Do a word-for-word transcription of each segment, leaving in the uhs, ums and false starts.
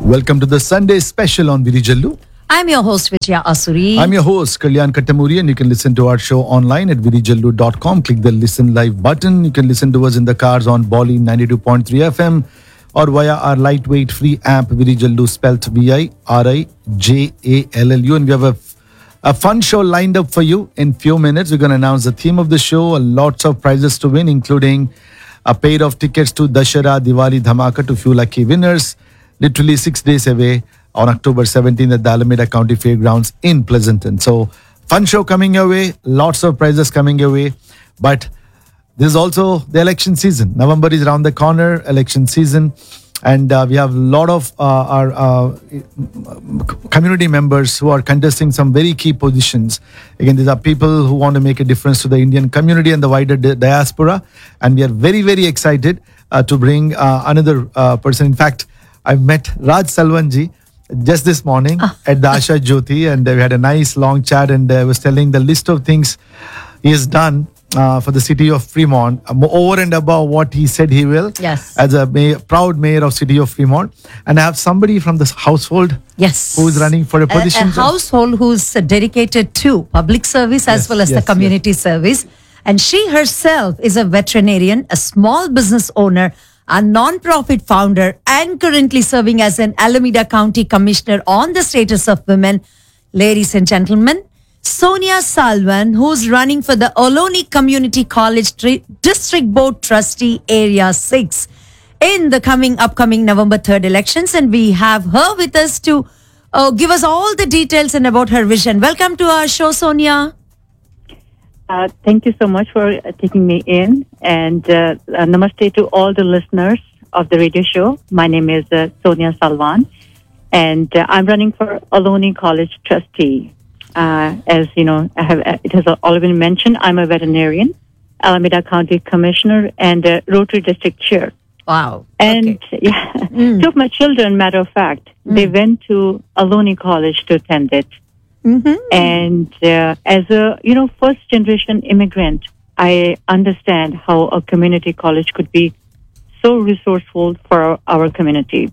Welcome to the Sunday special on Virijallu. I'm your host, Vijaya Asuri. I'm your host, Kalyan Kattamuri, and you can listen to our show online at virijallu dot com. Click the listen live button. You can listen to us in the cars on Bolly ninety-two point three F M or via our lightweight free app, Virijallu, spelt V I R I J A L L U. And we have a, a fun show lined up for you in few minutes. We're going to announce the theme of the show, lots of prizes to win, including a pair of tickets to Dashara Diwali Dhamaka to few lucky winners, literally six days away on October seventeenth at the Alameda County Fairgrounds in Pleasanton. So, fun show coming your way, lots of prizes coming your way. But this is also the election season. November is around the corner, election season. And uh, we have a lot of uh, our uh, community members who are contesting some very key positions. Again, these are people who want to make a difference to the Indian community and the wider di- diaspora. And we are very, very excited uh, to bring uh, another uh, person. In fact, I met Raj Salwanji just this morning oh. at the Asha Jyoti, and uh, we had a nice long chat, and I uh, was telling the list of things he has done uh, for the city of Fremont, um, over and above what he said he will, yes, as a may- proud mayor of city of Fremont. And I have somebody from this household, yes, who is running for a position. A, a household who's uh, dedicated to public service as yes, well as yes, the community yes. service. And she herself is a veterinarian, a small business owner, a non-profit founder, and currently serving as an Alameda County Commissioner on the status of women. Ladies and gentlemen, Sonia Salwan, who's running for the Ohlone Community College Tri- District Board Trustee Area six in the coming upcoming November third elections. And we have her with us to uh, give us all the details and about her vision. Welcome to our show, Sonia. Uh, thank you so much for uh, taking me in, and uh, uh, namaste to all the listeners of the radio show. My name is uh, Sonia Salwan, and uh, I'm running for Ohlone College trustee. Uh, as you know, I have, uh, it has already been mentioned, I'm a veterinarian, Alameda County Commissioner, and uh, Rotary District Chair. Wow. And okay. yeah, mm. two of my children, matter of fact, mm. they went to Ohlone College to attend it. Mm-hmm. And uh, as a, you know, first generation immigrant, I understand how a community college could be so resourceful for our, our community.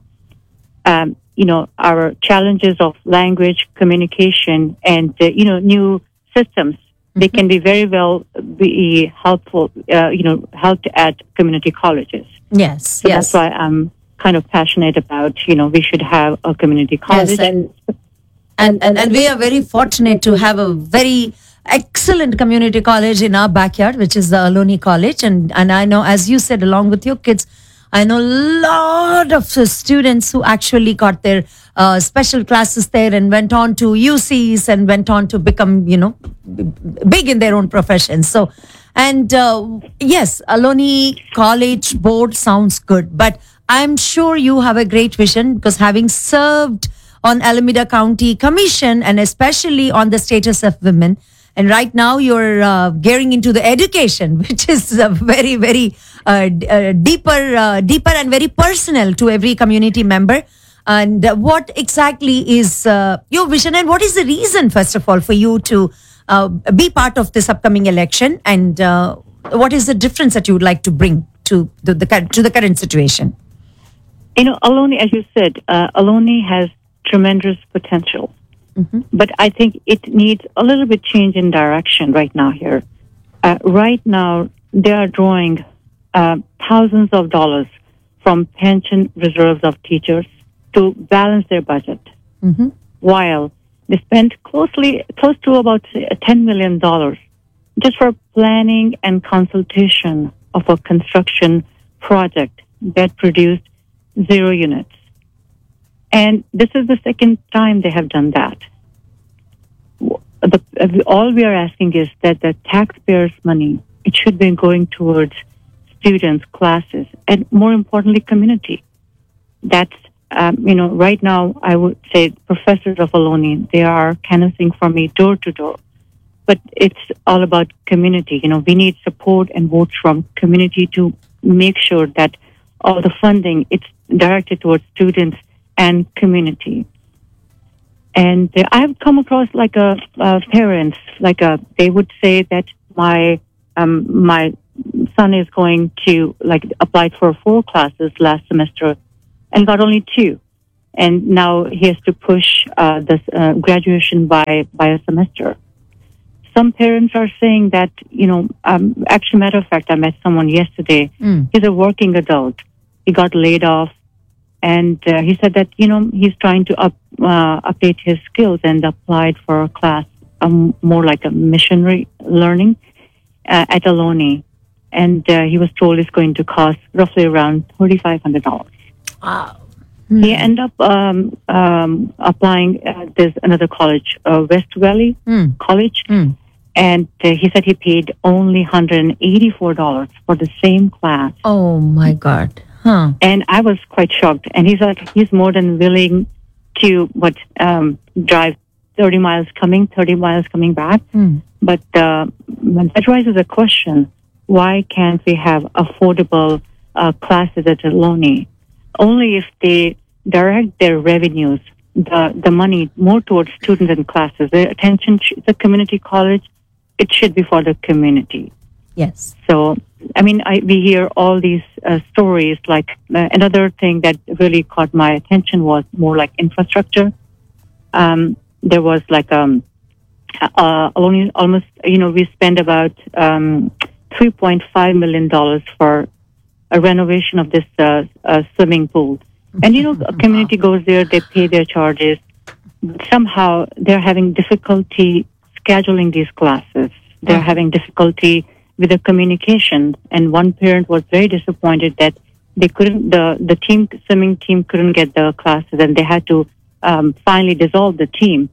Um, you know, our challenges of language, communication, and, uh, you know, new systems, mm-hmm. they can be very well be helpful, uh, you know, helped at community colleges. Yes, so yes. That's why I'm kind of passionate about, you know, we should have a community college. Yes, and And, and and we are very fortunate to have a very excellent community college in our backyard, which is the Ohlone College. And, and I know, as you said, along with your kids, I know a lot of students who actually got their uh, special classes there and went on to U Cs and went on to become, you know, big in their own professions. So, and uh, yes, Ohlone College Board sounds good, but I'm sure you have a great vision, because having served on Alameda County Commission and especially on the status of women. And right now you're uh, gearing into the education, which is a very, very uh, d- uh, deeper, uh, deeper and very personal to every community member. And uh, what exactly is uh, your vision, and what is the reason, first of all, for you to uh, be part of this upcoming election? And uh, what is the difference that you would like to bring to the, the to the current situation? You know, Ohlone, as you said, uh, Ohlone has tremendous potential. Mm-hmm. But I think it needs a little bit change in direction right now here. Uh, right now, they are drawing uh, thousands of dollars from pension reserves of teachers to balance their budget, mm-hmm. while they spend closely, close to about ten million dollars just for planning and consultation of a construction project that produced zero units. And this is the second time they have done that. The, all we are asking is that the taxpayers' money, it should be going towards students, classes, and more importantly, community. That's, um, you know, right now I would say professors of Ohlone, they are canvassing for me door to door. But it's all about community. You know, we need support and votes from community to make sure that all the funding, it's directed towards students and community. And uh, I've come across like a uh, parents, like a, they would say that my um, my son is going to like applied for four classes last semester and got only two. and now he has to push uh, this uh, graduation by by a semester. Some parents are saying that, you know, um, actually, matter of fact, I met someone yesterday. Mm. He's a working adult. He got laid off, and uh, he said that, you know, he's trying to up, uh, update his skills and applied for a class, um, more like a missionary learning uh, at Ohlone. And uh, he was told it's going to cost roughly around thirty-five hundred dollars. Wow. He ended up um, um, applying at this another college, uh, West Valley Mm. College. Mm. And uh, he said he paid only one hundred eighty-four dollars for the same class. Oh my God. Huh. And I was quite shocked. And he's like, he's more than willing to what um, drive thirty miles coming, thirty miles coming back. Mm. But uh, that raises a question: why can't we have affordable uh, classes at Ohlone? Only if they direct their revenues, the the money more towards students and classes. The attention, sh- the community college, it should be for the community. Yes. So, I mean, I, we hear all these uh, stories. Like uh, another thing that really caught my attention was more like infrastructure. Um, there was like um, uh, only almost, you know, we spend about um, three point five million dollars for a renovation of this uh, uh, swimming pool. And, you know, a community goes there, they pay their charges. But somehow they're having difficulty scheduling these classes. They're having difficulty with the communication. And one parent was very disappointed that they couldn't, the, the team, swimming team couldn't get the classes, and they had to um, finally dissolve the team.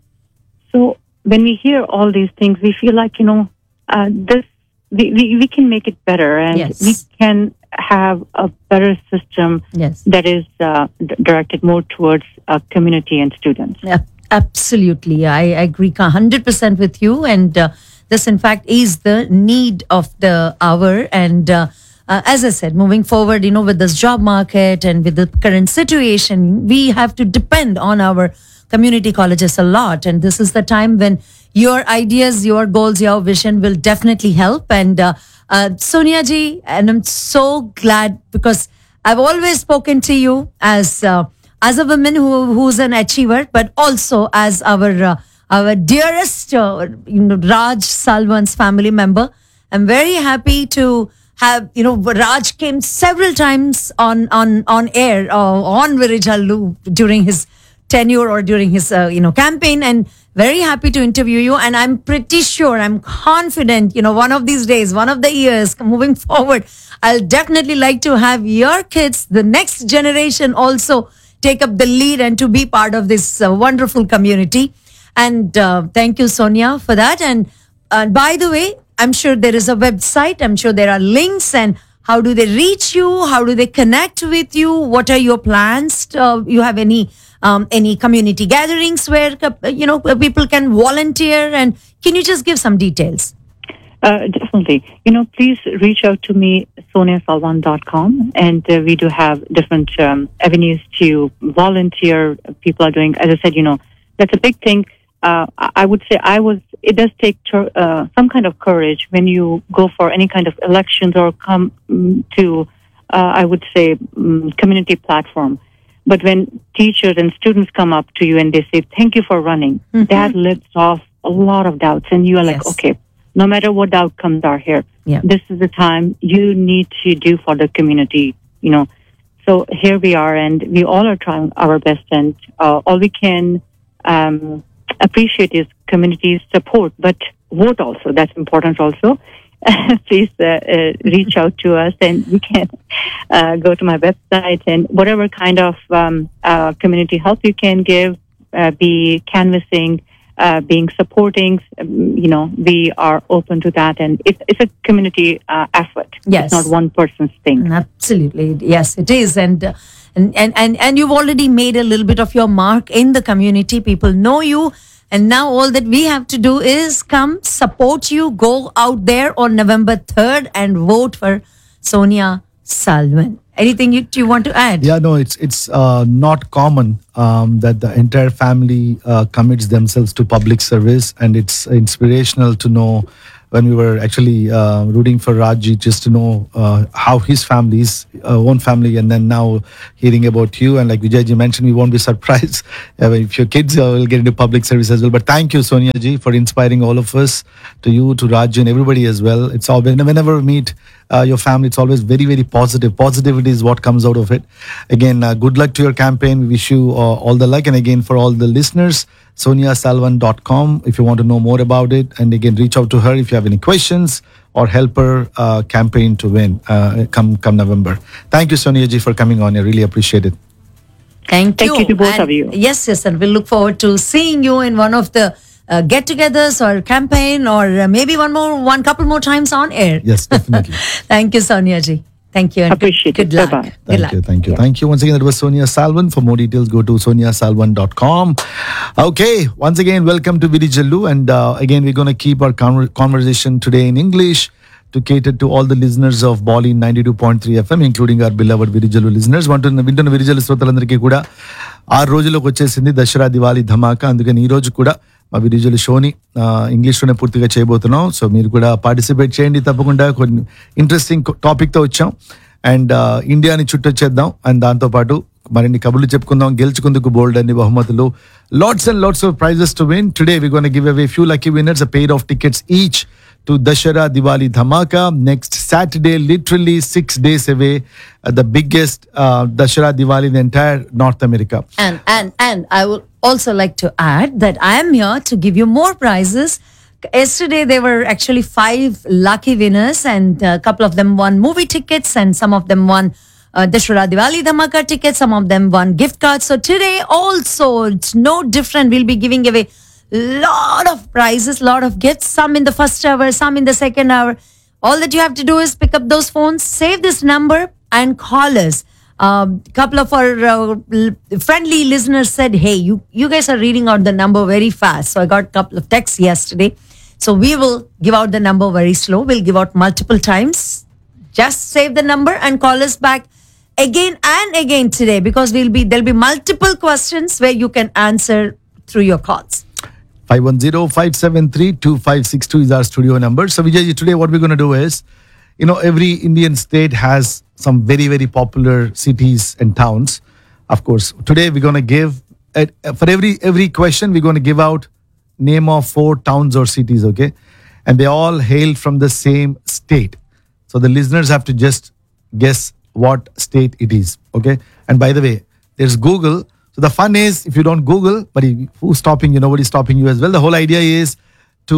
So when we hear all these things, we feel like, you know, uh, this, we, we, we can make it better, and Yes. we can have a better system Yes. that is uh, d- directed more towards uh, community and students. Yeah, absolutely. I, I agree one hundred percent with you. And uh, this, in fact, is the need of the hour. And uh, uh, as I said, moving forward, you know, with this job market and with the current situation, we have to depend on our community colleges a lot. And this is the time when your ideas, your goals, your vision will definitely help. And uh, uh, Sonia ji, and I'm so glad because I've always spoken to you as uh, as a woman who who's an achiever, but also as our uh, our dearest uh, you know, Raj Salwan's family member. I'm very happy to have, you know, Raj came several times on on on air uh, on Virijallu during his tenure or during his uh, you know campaign, and very happy to interview you. And I'm pretty sure, I'm confident, you know, one of these days, one of the years moving forward, I'll definitely like to have your kids, the next generation, also take up the lead and to be part of this uh, wonderful community. And uh, thank you, Sonia, for that. And uh, by the way, I'm sure there is a website, I'm sure there are links. And how do they reach you? How do they connect with you? What are your plans? Uh, you have any um, any community gatherings where uh, you know people can volunteer? And can you just give some details? Uh, definitely. You know, please reach out to me, sonia salwan dot com. And uh, we do have different um, avenues to volunteer. People are doing, as I said, you know, that's a big thing. Uh, I would say I was, it does take uh, some kind of courage when you go for any kind of elections or come um, to, uh, I would say, um, community platform. But when teachers and students come up to you and they say, thank you for running, mm-hmm. that lifts off a lot of doubts. And you are like, yes. okay, no matter what the outcomes are here, yeah. this is the time you need to do for the community, you know. So here we are, and we all are trying our best, and uh, all we can um, appreciate is community support, but vote also. That's important also. Please uh, uh, reach out to us, and you can uh, go to my website, and whatever kind of um, uh, community help you can give, uh, be canvassing, uh, being supporting, um, you know, we are open to that. And it's, it's a community uh, effort. Yes. It's not one person's thing. Absolutely. Yes, it is. And, uh, and, and, and, and you've already made a little bit of your mark in the community. People know you. And now all that we have to do is come support you, go out there on November third and vote for Sonia Salwan. Anything you, you want to add? Yeah, no, it's it's uh, not common um, that the entire family uh, commits themselves to public service, and it's inspirational to know when we were actually uh, rooting for Raji, just to know uh, how his family's uh, own family, and then now hearing about you. And like Vijayji mentioned, we won't be surprised uh, if your kids uh, will get into public service as well. But thank you, Sonia ji, for inspiring all of us, to you, to Raji, and everybody as well. It's all whenever we meet uh, your family, it's always very, very positive. Positivity is what comes out of it. Again, uh, good luck to your campaign. We wish you uh, all the luck. And again, for all the listeners, sonia salvan dot com if you want to know more about it. And again, reach out to her if you have any questions, or help her uh, campaign to win uh, come come November. Thank you, Sonia ji, for coming on. I really appreciate it. Thank, Thank you. you to both And of you. Yes, yes, and we'll look forward to seeing you in one of the uh, get-togethers or campaign, or uh, maybe one more, one couple more times on air. Yes, definitely. Thank you, Sonia ji. Thank you. And Appreciate good, it. good luck. Bye-bye. Good Thank luck. you, thank you, Yeah. thank you. Once again, that was Sonia Salvan. For more details, go to sonia salvan dot com. Okay, once again, welcome to Virijallu. And uh, again, we're going to keep our con- conversation today in English to cater to all the listeners of Bali ninety-two point three F M, including our beloved Virijallu listeners. Want to వింటున్న విరిజల్లు శ్రోతలందరికీ కూడా ఆరు రోజులకు వచ్చేసింది దసరా దివాళీ ధమాకా. అందుకని ఈ రోజు కూడా మా విరిజల్లు షోని ఇంగ్లీష్లోనే పూర్తిగా చేయబోతున్నాం. సో మీరు కూడా పార్టిసిపేట్ చేయండి తప్పకుండా. కొన్ని ఇంట్రెస్టింగ్ టాపిక్తో వచ్చాం. అండ్ ఇండియాని చుట్టొచ్చేద్దాం. అండ్ దాంతోపాటు మరిన్ని కబుర్లు చెప్పుకుందాం. గెలుచుకుందుకు బోల్డ్ అన్ని బహుమతులు, lots and lots of prices to win. Today we gonna give away few lucky winners, a pair of tickets each to Dashara Diwali Dhamaka next Saturday, literally six days away. Uh, the biggest uh, Dashara Diwali in the entire North America. And and and I would also like to add that I am here to give you more prizes. Yesterday there were actually five lucky winners, and a couple of them won movie tickets, and some of them won uh, Dashara Diwali Dhamaka tickets. Some of them won gift cards. So today also it's no different. We'll be giving away lot of prizes, lot of gifts. Some in the first hour, some in the second hour. All that you have to do is pick up those phones, save this number, and call us. A um, couple of our uh, l- friendly listeners said, hey, you, you guys are reading out the number very fast. So I got a couple of texts yesterday. So we will give out the number very slow. We'll give out multiple times. Just save the number and call us back again and again today, because we'll be there'll be multiple questions where you can answer through your calls. five one zero, five seven three, two five six two is our studio number. So Vijay, today what we're going to do is, you know, every Indian state has some very, very popular cities and towns. Of course, today we're going to give, uh, for every every question, we're going to give out name of four towns or cities, okay? And they all hail from the same state. So the listeners have to just guess what state it is, okay? And by the way, there's Google. So the fun is, if you don't Google, but if- who's stopping you? Nobody's stopping you as well. The whole idea is to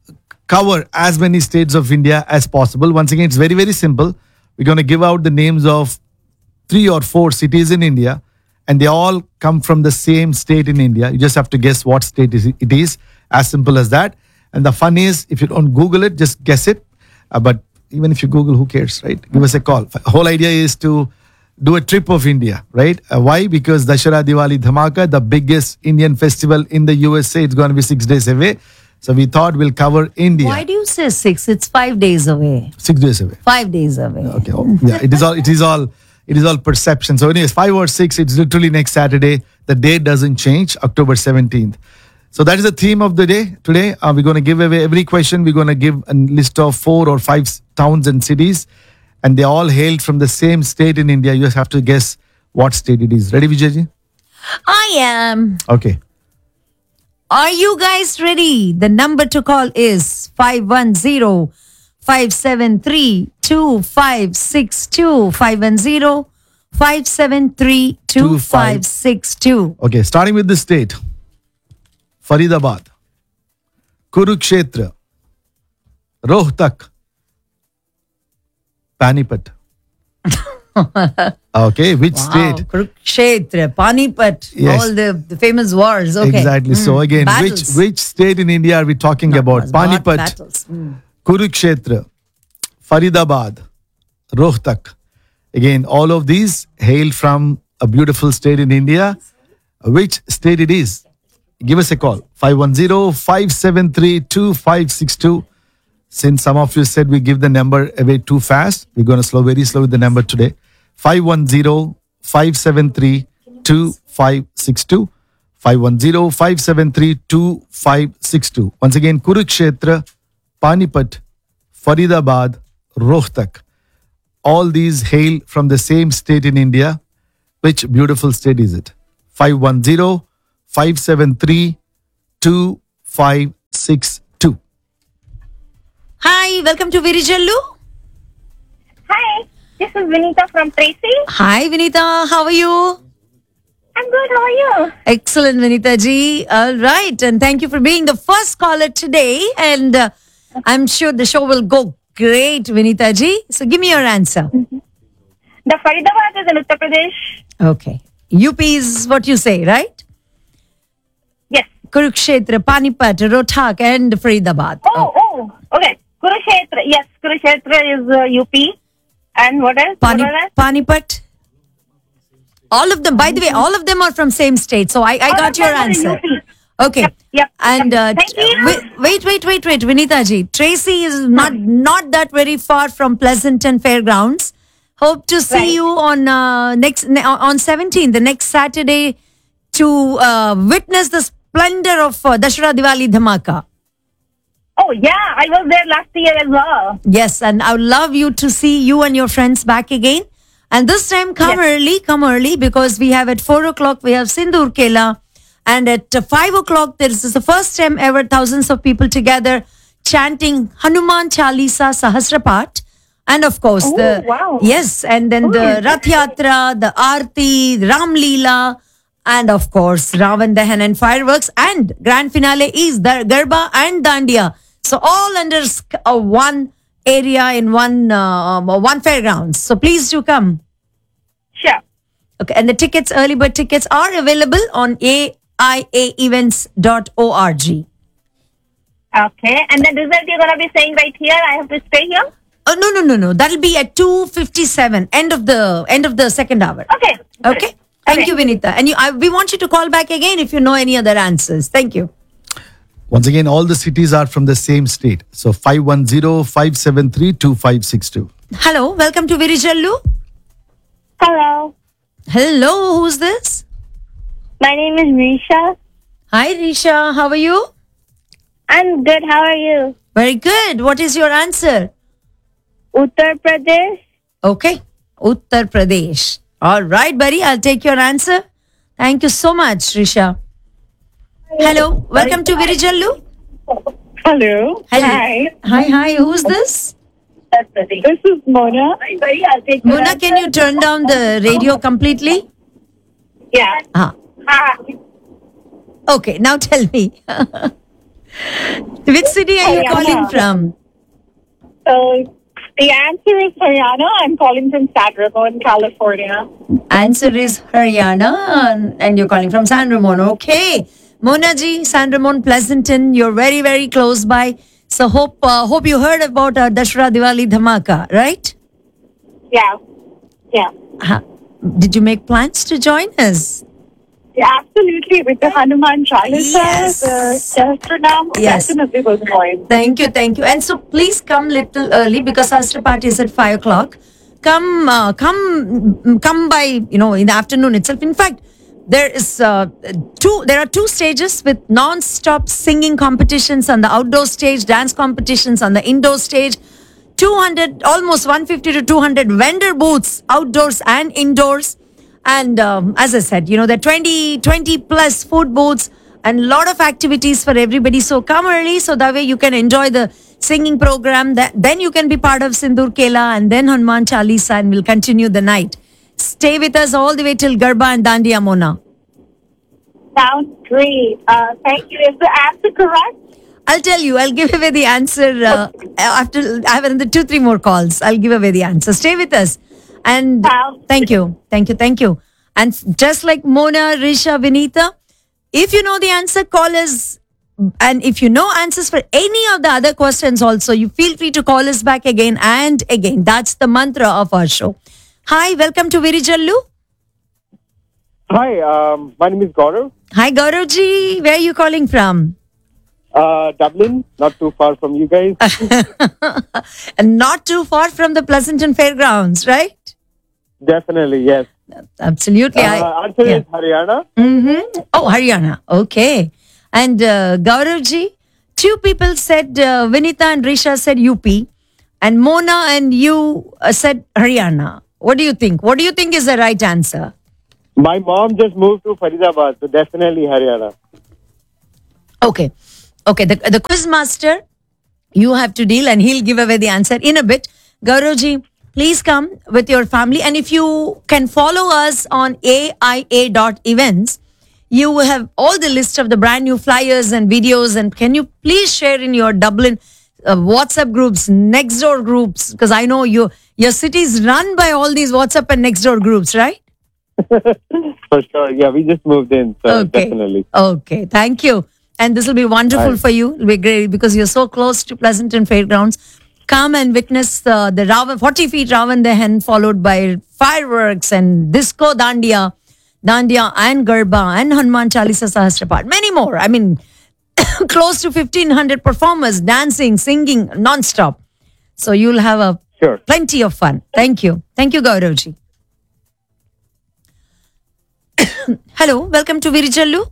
cover as many states of India as possible. Once again, it's very, very simple. We're going to give out the names of three or four cities in India, and they all come from the same state in India. You just have to guess what state is it is. As simple as that. And the fun is, if you don't Google it, just guess it. Uh, but even if you Google, who cares, right? Give us a call. The whole idea is to do a trip of India, right? Uh, why? Because Dashara Diwali Dhamaka, the biggest Indian festival in the U S A, it's going to be six days away. So we thought we'll cover India. Why do you say six? It's five days away. Six days away. Five days away. Okay. Oh, yeah. It is all. It is all. It is all perception. So, anyways, five or six. It's literally next Saturday. The date doesn't change. October seventeenth. So that is the theme of the day today. Uh, we're going to give away every question. We're going to give a list of four or five s- towns and cities, and they all hailed from the same state in India. You just have to guess what state it is. Ready, Vijayji? I am. Okay. Are you guys ready? The number to call is five one zero, five seven three, two five six two. five one zero, five seven three, two five six two. Okay. Starting with the state: Faridabad, Kurukshetra, Rohtak, Panipat. Okay, which Wow, state? Kurukshetra, Panipat, Yes. all the, the famous wars. Okay. Exactly. So Mm, again, which battles. which state in India are we talking Not about? wars, not Panipat, battles. Mm. Kurukshetra, Faridabad, Rohtak. Again, all of these hail from a beautiful state in India. Which state it is? Give us a call. five one zero, five seven three, two five six two. Since some of you said we give the number away too fast, we're going to slow very slow with the number today. five one zero, five seven three, two five six two. five one zero, five seven three, two five six two. Once again, Kurukshetra, Panipat, Faridabad, Rohtak. All these hail from the same state in India. Which beautiful state is it? five one zero, five seven three, two five six two. Hi, welcome to Virijallu. Hi, this is Vinita from Tracy. Hi, Vinita. How are you? I'm good. How are you? Excellent, Vinita ji. All right. And thank you for being the first caller today. And uh, I'm sure the show will go great, Vinita ji. So give me your answer. The Faridabad is in Uttar Pradesh. Okay. U P is what you say, right? Yes. Kurukshetra, Panipat, Rohtak, and Faridabad. Oh, oh, okay. Kurukshetra. Yes, Kurukshetra is uh, U P. And what else? Pani- what else? Panipat. All of them, by the way, all of them are from same state. So I, I All got of your them are in answer. U P. Okay. Yep, yep, And uh, yep. Thank you. wait, wait, wait, wait, wait, Vinita ji. Tracy is not not that very far from Pleasanton Fairgrounds. Hope to see Right. you on uh, next ne- on seventeenth, the next Saturday, to uh, witness the splendor of uh, Dashera Diwali Dhamaka. Oh, yeah. I was there last year as well. Yes, and I would love you to see you and your friends back again. And this time, come Yes. early, come early, because we have at four o'clock, we have Sindur Kela. And at uh, five o'clock, this is the first time ever thousands of people together chanting Hanuman Chalisa Sahasrapat. And of course, Oh, the wow. yes, and then the Rath Yatra, the Aarti, the Ram Leela, and of course, Ravan Dahan and fireworks. And grand finale is the Garba and Dandiya. So all under sk- uh, one area in one uh, um, one fairgrounds. So please do come. Sure. Okay, and the tickets, early bird tickets, are available on A I A events dot org. Okay. And the result you're going to be saying right here. I have to stay here. Oh no no no no! That'll be at two fifty-seven. End of the end of the second hour. Okay. Okay. Thank Okay. you, Vinita. And you, I, we want you to call back again if you know any other answers. Thank you. Once again, all the cities are from the same state. So five one zero, five seven three, two five six two. Hello, welcome to Virijallu. Hello. Hello, who's this? My name is Risha. Hi, Risha. How are you? I'm good. How are you? Very good. What is your answer? Uttar Pradesh. Okay, Uttar Pradesh. All right, buddy. I'll take your answer. Thank you so much, Risha. Hello, welcome to Virijallu. Hello. Hello. Hi. Hi, hi. Who's this? This is Mona. I'll take your Mona, can you turn down the radio completely? Yeah. Ah. Hi. Okay, now tell me. Which city are you Haryana. calling from? So the answer is Haryana. I'm calling from San Ramon, California. Answer is Haryana, and- and you're calling from San Ramon. Okay. Mona ji, San Ramon, Pleasanton, you're very, very close by. So hope uh, hope you heard about our Dashera Diwali Dhamaka, right? Yeah. Yeah. Uh, did you make plans to join us? Yeah, absolutely. With the Hanuman Chalisa, Yes. the Sahasranam, Yes. definitely will join. Thank you, thank you. And so please come little early because Sahasra party is at five o'clock. Come, uh, come, come by, you know, in the afternoon itself. In fact, there is uh, two, there are two stages with non-stop singing competitions on the outdoor stage, dance competitions on the indoor stage, two hundred, almost one fifty to two hundred vendor booths, outdoors and indoors. And um, as I said, you know, there are twenty, twenty plus food booths and a lot of activities for everybody. So come early so that way you can enjoy the singing program. That, then you can be part of Sindur Kela and then Hanuman Chalisa, and we'll continue the night. Stay with us all the way till Garba and Dandiya, Mona. Sounds great. Uh, thank you. Is the answer correct? I'll tell you, I'll give away the answer uh, after I have another two, three more calls. I'll give away the answer. Stay with us. And Wow. thank you, thank you, thank you. And f- just like Mona, Risha, Vinita, if you know the answer, call us. And if you know answers for any of the other questions also, you feel free to call us back again and again. That's the mantra of our show. Hi, welcome to Virijallu. Hi, um, my name is Gaurav. Hi, Gauravji. Where are you calling from? Uh, Dublin, not too far from you guys. And not too far from the Pleasanton Fairgrounds, right? Definitely, yes. Absolutely. I- Uh, answer yeah. is Haryana. Mm-hmm. Oh, Haryana. Okay. And uh, Gauravji, Two people said, uh, Vinita and Risha said U P, and Mona and you uh, said Haryana. What do you think? What do you think is the right answer? My mom just moved to Faridabad, so definitely Haryana. Okay. Okay. The, the quiz master, you have to deal, and he'll give away the answer in a bit. Gauravji, please come with your family. And if you can follow us on A I A dot events, you will have all the list of the brand new flyers and videos. And can you please share in your Dublin uh, WhatsApp groups, Nextdoor groups? Because I know you, your city is run by all these WhatsApp and Nextdoor groups, right? For sure. Yeah, we just moved in, so Okay. definitely. Okay. Thank you. And this will be wonderful Right. for you. It'll be great because you're so close to Pleasanton Fairgrounds. Come and witness uh, the Ravan, forty feet Ravan Dahan, followed by fireworks and disco dandiya, dandiya and garba and Hanuman Chalisa Sahasrapat. Many more. I mean, close to fifteen hundred performers dancing, singing non-stop. So you'll have a Sure. plenty of fun. Thank you. Thank you, Gauravji. Hello. Welcome to Virijallu.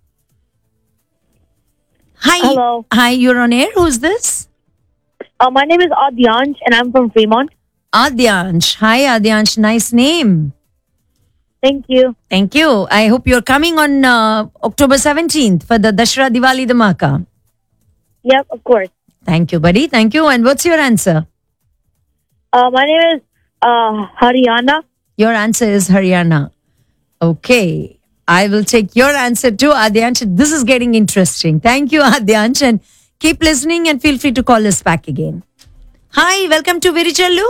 Hi. Hello. Hi, you're on air. Who's this? Uh, my name is Adyansh and I'm from Fremont. Adyansh. Hi, Adyansh. Nice name. Thank you. Thank you. I hope you're coming on uh, October seventeenth for the Dashra Diwali Dhamaka. Yep, of course. Thank you, buddy. Thank you. And what's your answer? Uh, my name is uh, Haryana. Your answer is Haryana. Okay. I will take your answer too, Adyansh. This is getting interesting. Thank you, Adyansh. And keep listening and feel free to call us back again. Hi, welcome to Virijallu.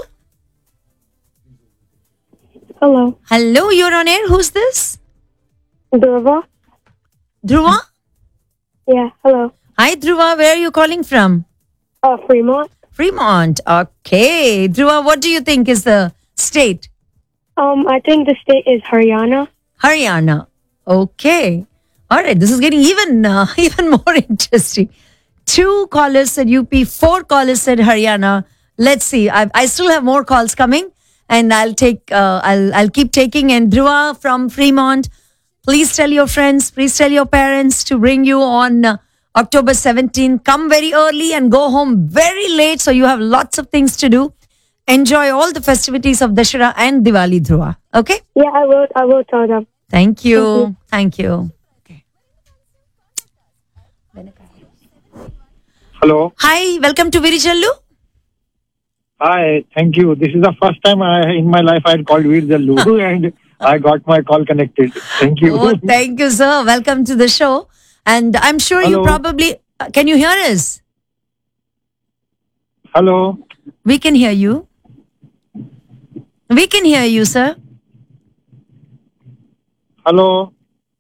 Hello. Hello, you're on air. Who's this? Durva. Dhruva? Yeah, hello. Hi, Dhruva. Where are you calling from? Uh, Fremont. Fremont. Okay. Dhruva, what do you think is the state? Um, I think the state is Haryana. Haryana. Okay. All right. This is getting even uh, even more interesting. Two callers said U P, four callers said Haryana. Let's see. I, I still have more calls coming, and I'll take. Uh, I'll I'll keep taking. And Dhruva from Fremont, please tell your friends, please tell your parents to bring you on uh, October seventeenth. Come very early and go home very late, so you have lots of things to do. Enjoy all the festivities of Dashera and Diwali, Dhruva. Okay. Yeah, I will. I will tell them. Thank you. Thank you. Okay. Hello. Hi, welcome to Virijallu. Hi. Thank you. This is the first time I, in my life I had called Veer Jallu and I got my call connected. Thank you. Oh, thank you, sir. Welcome to the show. And I'm sure you Hello. probably uh, can you hear us? Hello. We can hear you. We can hear you, sir. Hello.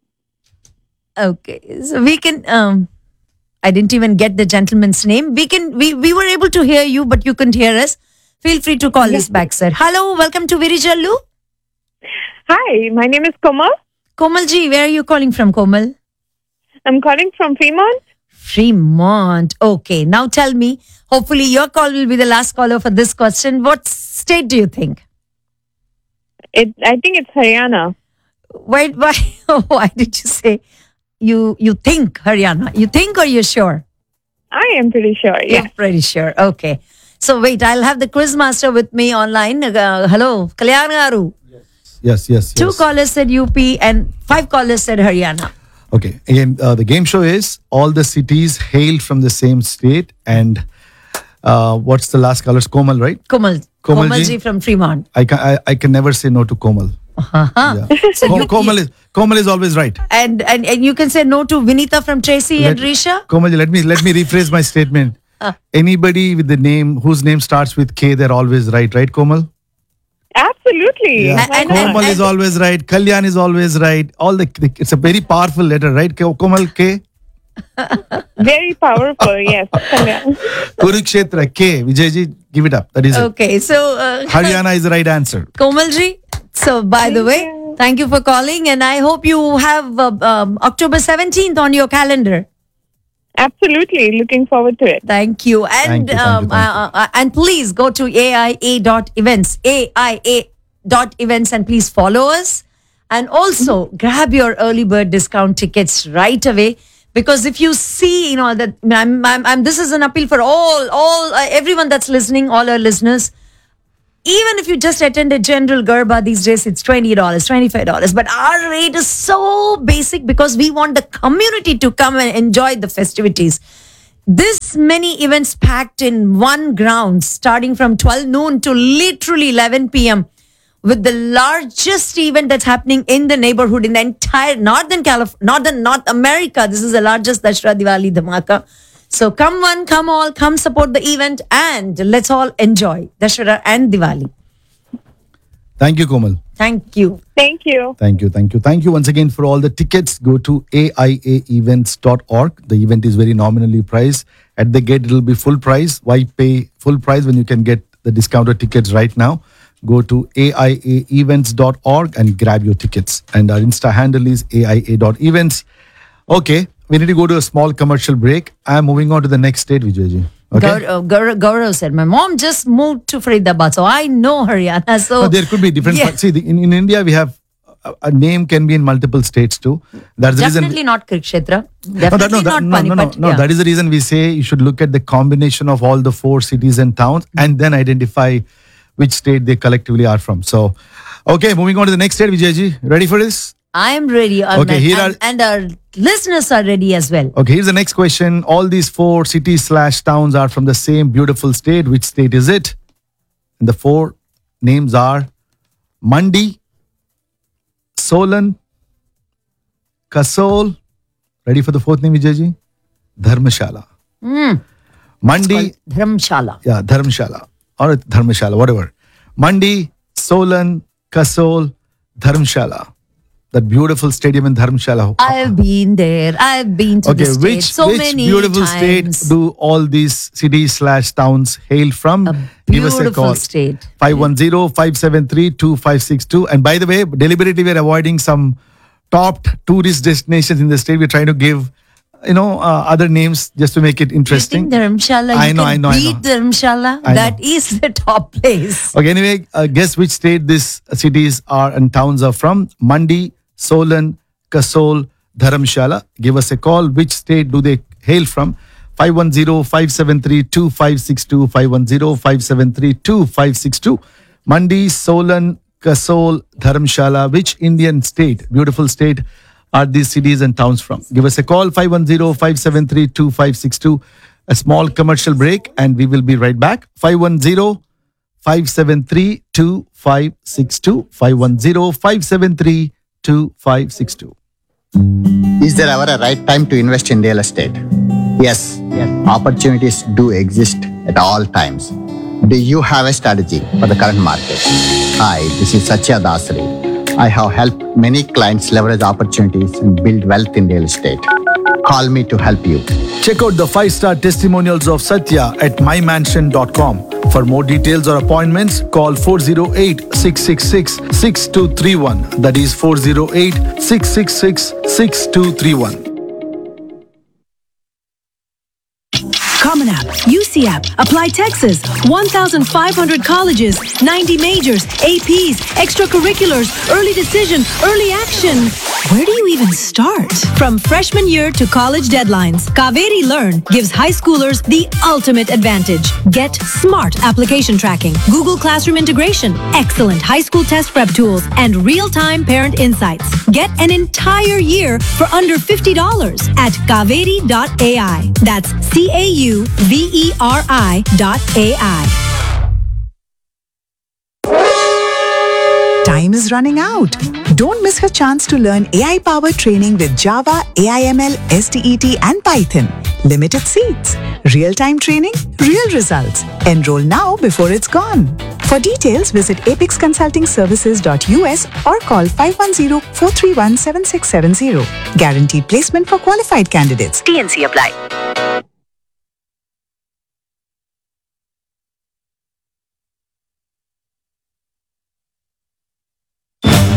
Okay, so we can. Um, I didn't even get the gentleman's name. We can. We we were able to hear you, but you couldn't hear us. Feel free to call us back, sir. Hello, welcome to Virijallu. Hi, my name is Komal. Komalji, where are you calling from, Komal? I'm calling from Fremont. Fremont. Okay, now tell me. Hopefully, your call will be the last caller for this question. What state do you think? It, I think it's Haryana. Why? Why? Why did you say you you think Haryana? You think or you're sure? I am pretty sure. You're Yes. pretty sure. Okay. So wait, I'll have the quiz master with me online. Uh, hello, Kalyan Garu. Yes, yes, Two yes. callers said U P and five callers said Haryana. Okay. Again, uh, the game show is all the cities hailed from the same state. And uh, what's the last colors? Komal, right? Komal. Komalji. Komalji from Fremont. I can I, I can never say no to Komal. Uh-huh. Yeah. Ko- Komal is Komal is always right. And, and and you can say no to Vinita from Tracy and Risha. Komal, let me let me rephrase my statement. Uh. Anybody with the name whose name starts with K, they're always right, right, Komal? Absolutely. Yeah. Why And- not? Komal is always right. Kalyan is always right. All the, the it's a very powerful letter, right? K- Komal K. Very powerful. Yes. Kalyan. Kurukshetra K. Vijayji, give it up. That is it. Okay, so uh, Haryana is the right answer. Komalji. So by the way, thank you for calling, and I hope you have uh, um, October seventeenth on your calendar. Absolutely. Looking forward to it. Thank you. And Thank you, thank um, you, thank uh, uh, and please go to A I A dot events, A I A dot events, and please follow us. And also grab your early bird discount tickets right away, Because if you see, you know, that I'm, I'm, I'm, this is an appeal for all, all, uh, everyone that's listening, all our listeners. Even if you just attend a general Garba these days, it's twenty dollars, twenty-five dollars. But our rate is so basic because we want the community to come and enjoy the festivities. This many events packed in one ground, starting from twelve noon to literally eleven p.m. with the largest event that's happening in the neighborhood in the entire Northern California, Northern North America. This is the largest Dashra Diwali Dhamaka. So come one, come all, come support the event, and let's all enjoy Dashra and Diwali. Thank you, Komal. Thank you. Thank you. Thank you, thank you. Thank you once again for all the tickets. Go to A I A events dot org. The event is very nominally priced. At the gate, it will be full price. Why pay full price when you can get the discounted tickets right now? Go to A I A events dot org and grab your tickets. And our Insta handle is A I A dot events. Okay, we need to go to a small commercial break. I'm moving on to the next state, Vijayji. Okay. Gaurav, Gaurav, Gaurav said, my mom just moved to Faridabad, so I know Haryana. So No, there could be different. Yeah. See, the, in, in India, we have a, a name can be in multiple states too. That's the reason. Definitely not Kurukshetra. No, Definitely that, no, that, not no, no, no, Panipat. no. Yeah. That is the reason we say you should look at the combination of all the four cities and towns and then identify which state they collectively are from. So, okay, moving on to the next state, Vijayji. Ready for this? I am ready. um, Okay, and, here and, are- and our listeners are ready as well. Okay, here's the next question. All these four cities slash towns are from the same beautiful state. Which state is it? And the four names are Mandi, Solan, Kasol. Ready for the fourth name, Vijayji? Dharmashala. Mandi, Dharamshala. yeah, Dharmshala or Dharmashala, whatever. Mandi, Solan, Kasol, Dharmshala. That beautiful stadium in Dharmshala. I've been there. I've been to Okay, the state which, so which many beautiful times. state do all these cities slash towns hail from? Give us a beautiful call. state. five one zero, five seven three, two five six two. And by the way, deliberately we're avoiding some top tourist destinations in the state. We're trying to give, you know, uh, other names just to make it You interesting. think Dharamshala, I you know, can I know, I beat know. Dharamshala? I That know. is the top place. Okay, anyway, uh, guess which state these cities are and towns are from? Mandi, Solan, Kasol, Dharamshala. Give us a call. Which state do they hail from? five one zero, five seven three, two five six two, five one zero, five seven three, two five six two. Mandi, Solan, Kasol, Dharamshala. Which Indian state, beautiful state, are these cities and towns from? Give us a call. five one zero, five seven three, two five six two. A small commercial break and we will be right back. five one zero, five seven three, two five six two. five one zero, five seven three, two five six two. Is there ever a right time to invest in real estate? Yes, yes. Opportunities do exist at all times. Do you have a strategy for the current market? Hi, this is Satya Dasri. I have helped many clients leverage opportunities and build wealth in real estate. Call me to help you. Check out the five-star testimonials of Satya at my mansion dot com. For more details or appointments, call four zero eight, six six six, six two three one. That is four zero eight, six six six, six two three one. Common App, U C App, Apply Texas, one thousand five hundred colleges, ninety majors, A Ps, extracurriculars, early decision, early action. Where do you even start? From freshman year to college deadlines, Kaveri Learn gives high schoolers the ultimate advantage. Get smart application tracking, Google Classroom integration, excellent high school test prep tools, and real-time parent insights. Get an entire year for under fifty dollars at kaveri dot A I. That's C A U V E R I dot A I. Time is running out. Don't miss her chance to learn A I-powered training with Java, A I M L, S T E T, and Python. Limited seats. Real-time training, real results. Enroll now before it's gone. For details, visit apex consulting services dot U S or call five one zero, four three one, seven six seven zero. Guaranteed placement for qualified candidates. T N C apply.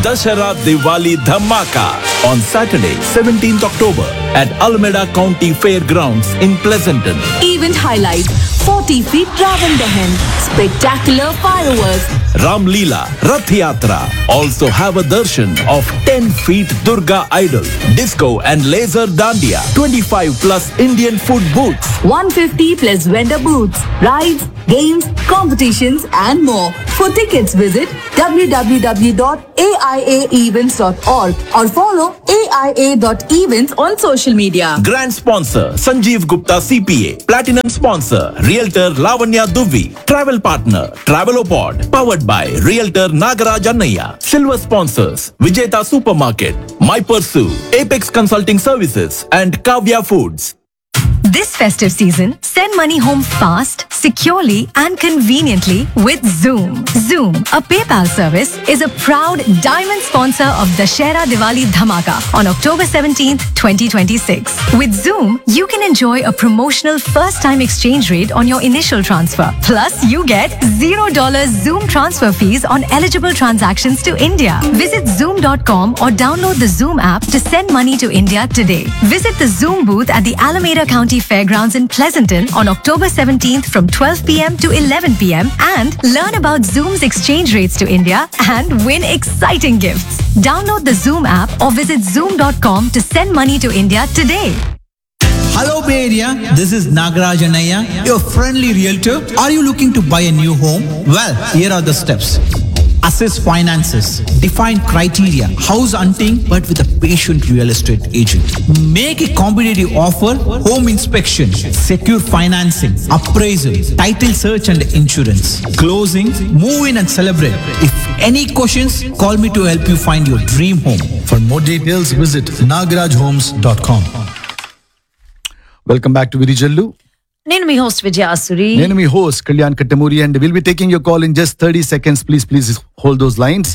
Dashara Diwali Dhamaka on Saturday, seventeenth October at Alameda County Fairgrounds in Pleasanton. Event highlight: forty feet Ravan Dahan, spectacular fireworks, Ram Leela, Rath Yatra. Also have a darshan of ten feet Durga idol, disco and laser dandiya, twenty-five plus Indian food booths. one hundred fifty plus vendor booths, rides, games, competitions and more. For tickets visit w w w dot a i a events dot org or follow A I A dot events on social media. Grand sponsor Sanjeev Gupta C P A. Platinum sponsor Realtor Lavanya Duvi. Travel partner Travelopod. Powered by Realtor Nagaraj Annaya. Silver sponsors Vijeta Supermarket, My Pursue, Apex Consulting Services and Kavya Foods. This festive season, send money home fast, securely and conveniently with Zoom. Zoom, a PayPal service, is a proud diamond sponsor of Dashera Diwali Dhamaka on October seventeenth, twenty twenty-six. With Zoom, you can enjoy a promotional first-time exchange rate on your initial transfer. Plus, you get zero dollars Zoom transfer fees on eligible transactions to India. Visit zoom dot com or download the Zoom app to send money to India today. Visit the Zoom booth at the Alameda County Fairgrounds in Pleasanton on October seventeenth from twelve p m to eleven p m and learn about Zoom's exchange rates to India and win exciting gifts. Download the Zoom app or visit zoom dot com to send money to India today. Hello Bay Area, this is Nagaraj Annaya, your friendly realtor. Are you looking to buy a new home? Well, here are the steps. Assess finances, define criteria, house hunting but with a patient real estate agent. Make a competitive offer, home inspection, secure financing, appraisal, title search and insurance, closing, move in and celebrate. If any questions, call me to help you find your dream home. For more details, visit nagaraj homes dot com. Welcome back to Virijallu. నేను మీ host విజయ ఆసురి. నేను మీ host Kalyan Kattamuri and will be taking your call in just thirty seconds. Please please hold those lines.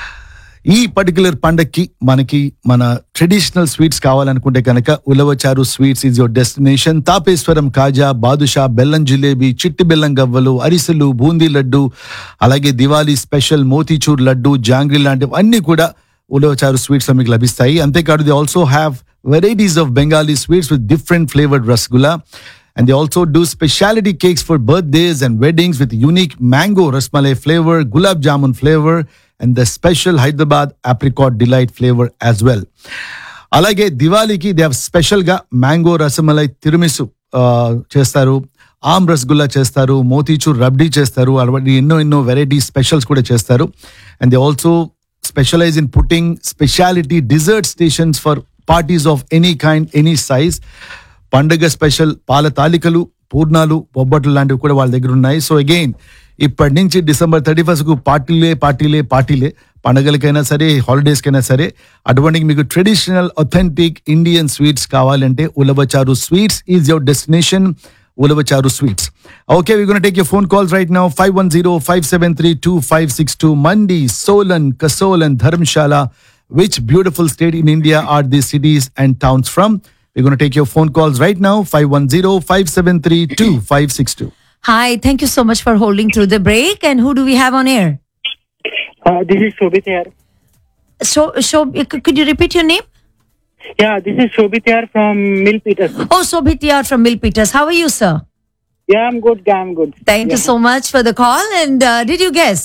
ఈ particular పండక్కి మనకి మన traditional sweets కావాలనుకుంటే కనుక ఉలవచారు sweets is your destination. Tapeswaram కాజా, బాదుషా, బెల్లం జిలేబీ, చిట్టి బెల్లం గవ్వలు, అరిసెలు, బూందీ లడ్డు, అలాగే దివాళీ స్పెషల్ మోతీచూర్ లడ్డు, జాంగ్రీ లాంటివి అన్ని కూడా ఉలవచారు స్వీట్స్ లో మీకు లభిస్తాయి. అంతేకాదు they also have varieties of Bengali sweets with different flavoured rasgulla. And they also do specialty cakes for birthdays and weddings with unique mango rasmalai flavor, gulab jamun flavor, and the special Hyderabad apricot delight flavor as well. Alage Diwaliki they have special ga mango rasmalai tiramisu uh, chestaru, ఆమ్ రసగుల్లా చేస్తారు, మోతీచూర్ రబ్డీ చేస్తారు, అలాంటి ఎన్నో ఎన్నో variety specials కూడా చేస్తారు. And they also specialise in putting speciality desert stations for parties of any kind, any size. పండుగ special పాల తాలికలు, పూర్ణాలు, బొబ్బట్లు లాంటివి కూడా వాళ్ళ దగ్గర ఉన్నాయి. సో అగైన్ ఇప్పటి నుంచి డిసెంబర్ థర్టీ ఫస్ట్ కు పార్టీలే పార్టీలే పార్టీలే పండుగలకైనా సరే, హాలిడేస్కైనా సరే. అటువంటి మీకు ట్రెడిషనల్ అథెంటిక్ ఇండియన్ స్వీట్స్ కావాలంటే ఉలవచారు sweets is your destination. Ulavacharu sweets. Okay, we're going to take your phone calls right now. five one zero, five seven three, two five six two. Mandi, Solan, Kasol and Dharamshala. Which beautiful state in India are these cities and towns from? We're going to take your phone calls right now. five one zero, five seven three, two five six two. Hi, thank you so much for holding through the break. And who do we have on air? Uh, this is Shobit here. So, so, could you repeat your name? Yeah, this is Shobit here from Milpitas. Oh, Shobit here from Milpitas. How are you, sir? Yeah, I'm good. I'm good. Thank yeah. you so much for the call. And uh, did you guess?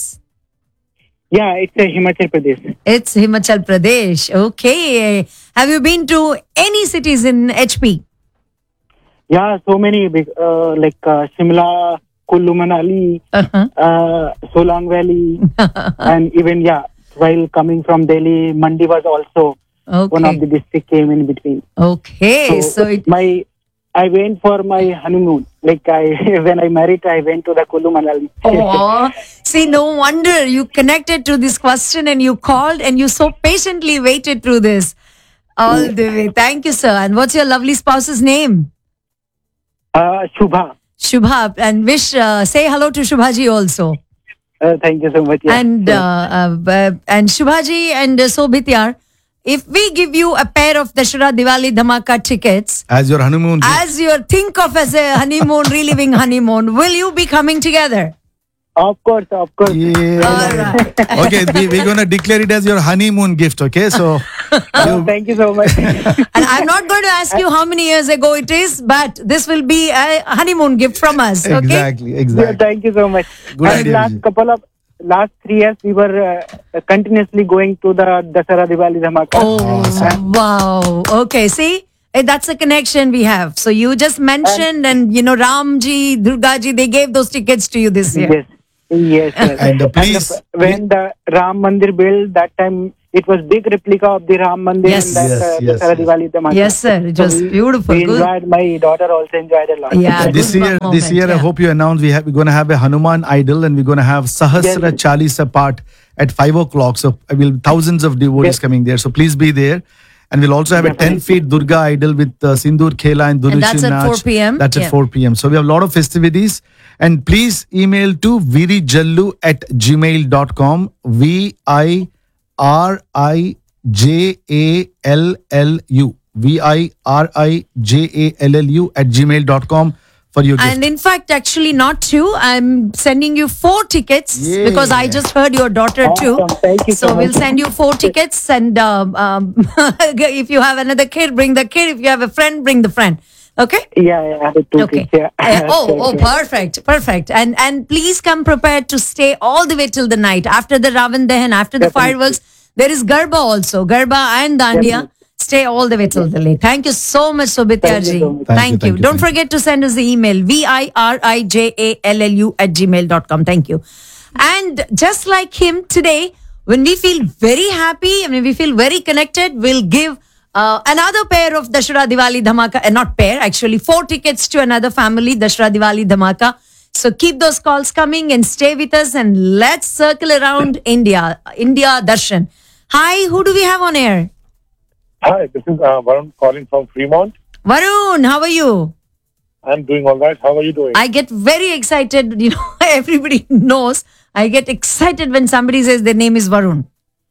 Yeah, it's uh, Himachal Pradesh. It's Himachal Pradesh. Okay. Have you been to any cities in H P? Yeah, so many, big, uh, like uh, Shimla, Kullu Manali, uh-huh. uh, Solang Valley, and even, yeah, while coming from Delhi, Mandi was also okay. One of the districts came in between. Okay. So, so it... my, I went for my honeymoon. Like I, when I married, I went to the Kullu Manali. Oh, see, no wonder you connected to this question and you called and you so patiently waited through this all the way. Thank you, sir. And what's your lovely spouse's name? Uh, Shubha. Shubha. And wish, uh, say hello to Shubhaji also. Uh, thank you so much. Yeah. And, uh, uh, and Shubhaji and uh, Sobityar, if we give you a pair of Dashera Diwali Dhamaka tickets as your honeymoon, as you think of as a honeymoon, reliving honeymoon, will you be coming together? Of course, of course. Yeah. Okay, we, we're going to declare it as your honeymoon gift, okay? So, Oh, thank you so much. And I'm not going to ask you how many years ago it is, but this will be a honeymoon gift from us. Okay? Exactly, Yeah, exactly. thank you so much. Good and idea, last Vijay. couple of last three years, we were uh, continuously going to the Dasara Diwali Dhamaka. Oh, wow. Okay, see? Eh, that's a connection we have. So you just mentioned, and, you know, Ramji, Durgaji, they gave those tickets to you this year. Yes, yes. yes. And uh, please, And the- when the Ram Mandir built, that time it was big replica of the Ram Mandir Yes. in that Yes, uh, yes, Dasara yes. Diwali Dhamaka. Yes, sir. It So was we- beautiful. We Good. enjoyed. My daughter also enjoyed a lot. Yeah, this good year, moment, this year, I yeah. hope you announced we have we're going to have a Hanuman idol and we're going to have Sahasra Yes. Chalisa part at five o'clock. So I will thousands of devotees Yes. coming there. So please be there. And we'll also have a ten feet Durga idol with uh, Sindur Khela and Durushi And that's at Nach. four p.m. That's at Yeah. four p.m. So we have a lot of festivities. And please email to virijallu at gmail dot com. V I R I J A L L U. V I R I J A L L U at gmail dot com for your gift. And in fact, actually, not two. I'm sending you four tickets Yeah. because I just heard your daughter too. Awesome. Thank you so So we'll much. send you four tickets. And um, um, if you have another kid, bring the kid. If you have a friend, bring the friend. Okay? Yeah, yeah, I have two Okay. kids, yeah. Uh, oh, Okay, oh, okay. perfect, perfect. And and please come prepared to stay all the way till the night after the Ravan Dahan, after the Definitely. fireworks. There is Garba also, Garba and Dandiya. Definitely. Stay all the way till the late. Thank you so much, Sobitya Thank you ji. so much. Thank you, Thank you. thank you, Don't thank forget to send us the email v i r i j a l l u at gmail dot com. Thank you. And just like him today, when we feel very happy, I mean, we feel very connected, we'll give uh, another pair of Dashera Diwali Dhamaka, uh, not pair, actually, four tickets to another family, Dashera Diwali Dhamaka. So keep those calls coming and stay with us and let's circle around India, India Darshan. Hi, who do we have on air? Hi, this is uh, Varun calling from Fremont. Varun, how are you? I'm doing all right. How are you doing? I get very excited. You know, everybody knows I get excited when somebody says their name is Varun.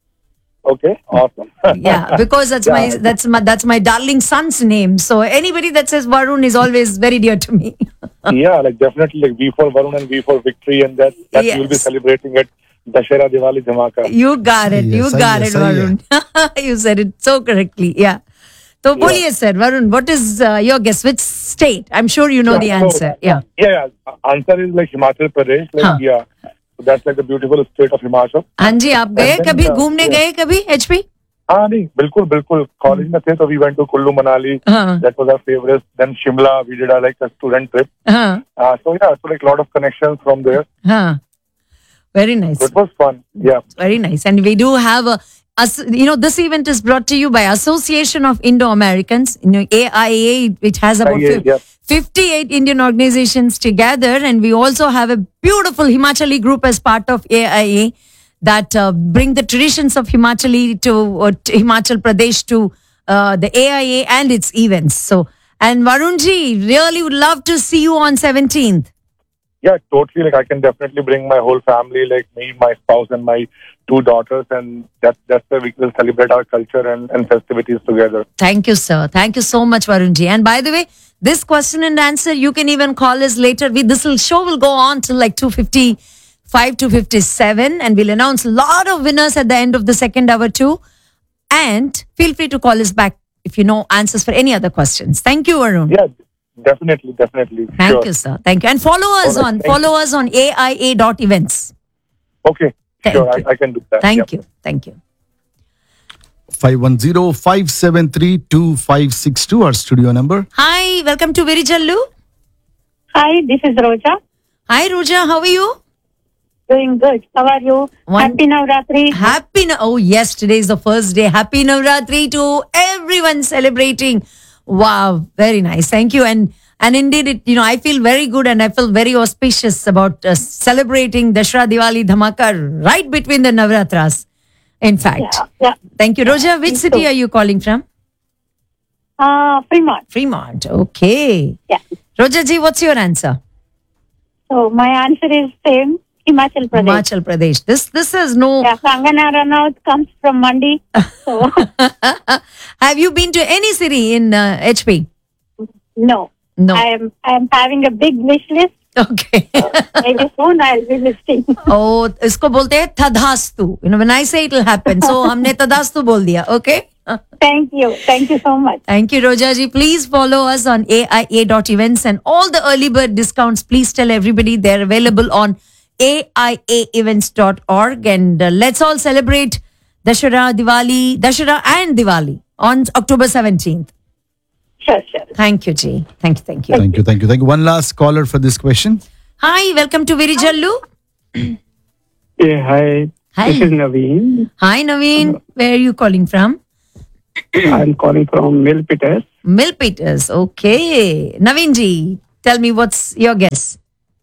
Okay, awesome. Yeah, because that's my that's my that's my darling son's name. So anybody that says Varun is always very dear to me. Yeah, like definitely like V for Varun and V for Victory, and that that Yes. you'll be celebrating at Dashera Diwali Dhamaka. You got it. You Yes, I got yes, it, I Varun. You said it so correctly. Yeah. So, boliye sir, Varun, what is uh, your guess? Which state? I'm sure you know the Yeah, so- answer. Yeah. Yeah, yeah. Answer is like Himachal Pradesh. Like, Huh. yeah. So that's like the beautiful state of Himachal. हाँ जी, आप गए And then, कभी uh, घूमने yeah. गए कभी H P? हाँ नहीं बिल्कुल बिल्कुल कॉलेज में थे तो we went to Kullu Manali. हाँ. That was our favorite. Then Shimla, we did a like a student trip. हाँ, Uh, so yeah, so like a lot of connections from there. हाँ. Very nice. So it was fun. Yeah. Very nice. And we do have a, as- you know, this event is brought to you by Association of Indo-Americans, you know, A I A, which has about I A, fif- yeah. fifty-eight Indian organizations together. And we also have a beautiful Himachali group as part of A I A that uh, bring the traditions of Himachali to, uh, to Himachal Pradesh to uh, the A I A and its events. So, and Varunji, really would love to see you on seventeenth. Yeah, totally. Like I can definitely bring my whole family, like me, my spouse, and my two daughters, and that that's where we will celebrate our culture and, and festivities together. Thank you, sir. Thank you so much, Varunji. And by the way, this question and answer, you can even call us later. We, this will, show will go on till like two fifty-five, two fifty-seven, and we'll announce a lot of winners at the end of the second hour too. And feel free to call us back if you know answers for any other questions. Thank you, Varun. Yeah, definitely, definitely. Thank sure. you, sir. Thank you. And follow us All right, on thank follow us on A I A dot events. Okay, Thank sure, you. I, I can do that. Thank yeah. you. Thank you. five one zero, five seven three, two five six two, our studio number. Hi, welcome to Virijallu. Hi, this is Roja. Hi, Roja. How are you? Doing good. How are you? One- Happy Navratri. Happy, Na- oh yes, today is the first day. Happy Navratri to everyone celebrating. Wow, very nice. Thank you. And and indeed, it, you know, I feel very good and I feel very auspicious about uh, celebrating Dashera Diwali Dhamaka right between the Navratras. In fact, Yeah, yeah. thank you, Roja. Which Me city too. are you calling from? Uh, Fremont. Fremont. Okay. Yeah. Roja ji, what's your answer? So my answer is same. Himachal Pradesh. Himachal Pradesh. This this is no. Yeah, Kangana Ranaut comes from Mandi. So Have you been to any city in uh, H P? no. No. I am I am having a big wish list Okay. Maybe soon I'll be listening. Oh, इसको बोलते हैं तदास्तु. You know, when I say it will happen, so हमने तदास्तु बोल दिया. Okay. Thank you. Thank you so much. Thank you, Roja ji. Please follow us on A I A dot events and all the early bird discounts. Please tell everybody they're available on A I A events dot org. And uh, let's all celebrate Dashara, Diwali, Dashara and Diwali on October seventeenth. Sure, sure. Thank you, Ji. Thank you, thank you. Thank you, thank you, thank you. One last caller for this question. Hi, welcome to Virijallu. Yeah, hi. Hi. This is Naveen. Hi, Naveen. Where are you calling from? I'm calling from Milpitas. Milpitas. Okay. Naveen ji, tell me what's your guess?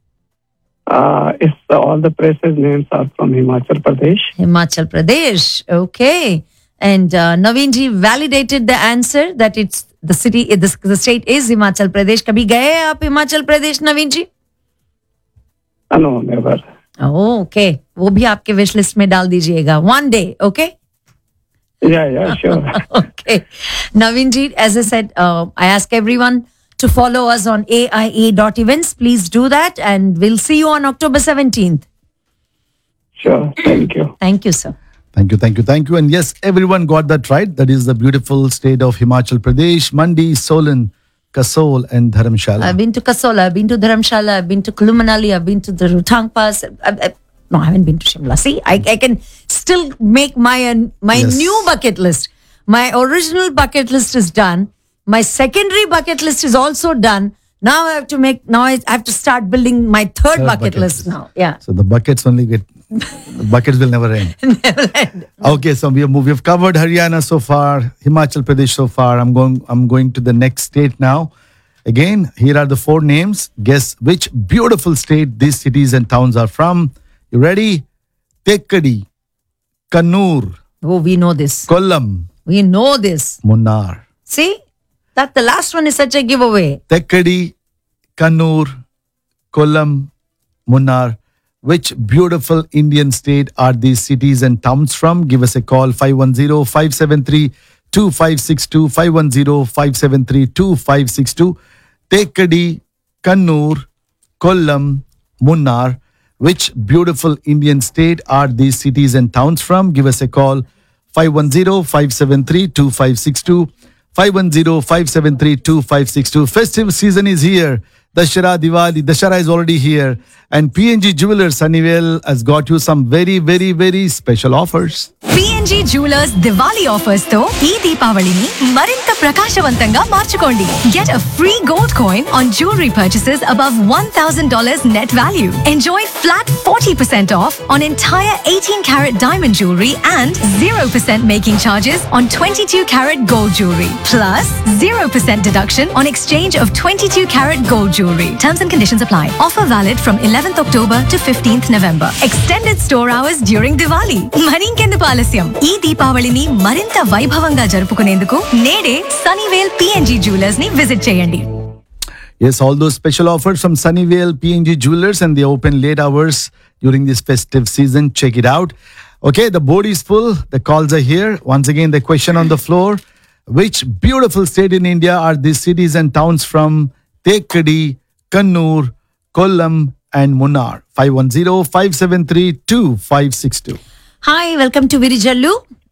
Uh, it's uh, all the places names are from Himachal Pradesh. Himachal Pradesh. Okay. And uh, Naveen ji validated the answer that it's the city, the, the state is Himachal Pradesh. Kabhi gaye hai aap Himachal Pradesh, Naveen ji? Uh, no, never. Oh, okay. वो भी आपके wish list में डाल दीजिएगा. One day, okay? Yeah, yeah, sure. Okay. Naveen ji, as I said, uh, I ask everyone to follow us on A I A dot events. Please do that and we'll see you on October seventeenth. Sure. Thank you. Thank you, sir. Thank you, thank you, thank you. And yes, everyone got that right. That is the beautiful state of Himachal Pradesh, Mandi, Solan, Kasol, and Dharamshala. I've been to Kasol, I've been to Dharamshala, I've been to Kullu Manali, I've been to the Rohtang Pass. I, I, no, I haven't been to Shimla. See, I, I can still make my uh, my Yes. new bucket list. My original bucket list is done. My secondary bucket list is also done. Now I have to make. Now I have to start building my third, Third bucket, bucket list list. now. Yeah. So the buckets only get, the buckets will never end. Never end. Okay, so we have moved, we have covered Haryana so far, Himachal Pradesh so far. I'm going, I'm going to the next state now. Again, here are the four names. Guess which beautiful state these cities and towns are from. You ready? Tekkadi, Kannur, Oh, we know this. Kollam, We know this. Munnar. See, that the last one is such a giveaway. Tekkadi, Kannur, Kollam, Munnar. Which beautiful Indian state are these cities and towns from? Give us a call, five one zero, five seven three, two five six two, five one zero, five seven three, two five six two. Tekkadi, Kannur, Kollam, Munnar. Which beautiful Indian state are these cities and towns from? Give us a call, five one zero, five seven three, two five six two, five one zero, five seven three, two five six two. Festive season is here. Dashara, Diwali, Dashara is already here. And P N G Jewelers, Sunnyvale, has got you some very, very, very special offers. P N G Jewelers Diwali offers తో ఈ దీపావళిని మరింత ప్రకాశవంతంగా మార్చుకోండి. Get a free gold coin on jewelry purchases above one thousand dollars net value. Enjoy flat forty percent off on entire eighteen carat diamond jewelry and zero percent making charges on twenty-two carat gold jewelry. Plus zero percent deduction on exchange of twenty-two carat gold jewelry. Terms and conditions apply. Offer valid from eleventh October to fifteenth November. Extended store hours during Diwali. మరింకెందుకు ఆలస్యం? ఈ దీపావళిని మరింత వైభవంగా జరుపుకునేందుకు నేడే సనీవేల్ P N G Jewelers ని visit చేయండి. Yes, all those special offers from Sunnyvale, P N G Jewelers, and they open late hours during this festive season. Check it out. Okay, the board is full. The calls are here. Once again, the question on the floor. Which beautiful state in India are these cities and towns from? Tekkadi, Kannur, Kollam, and Munnar. five one zero, five seven three, two five six two. Hi, welcome to Virijallu.